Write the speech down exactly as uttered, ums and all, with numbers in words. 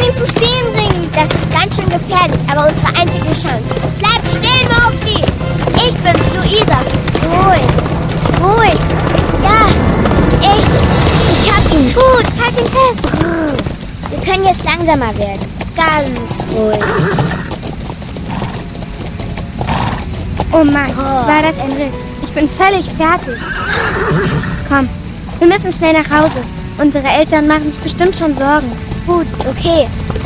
ihn zum Stehen bringen. Das ist ganz schön gefährlich, aber unsere einzige Chance. Bleib stehen, Mowgli. Ich bin's, Luisa. Ruhig. Ruhig. Ja, ich. Ich hab ihn. Gut, halt ihn fest. Wir können jetzt langsamer werden. Ganz ruhig. Oh Mann, oh. War das ein Ritt. Ich bin völlig fertig. Komm, wir müssen schnell nach Hause. Unsere Eltern machen sich bestimmt schon Sorgen. Gut, okay.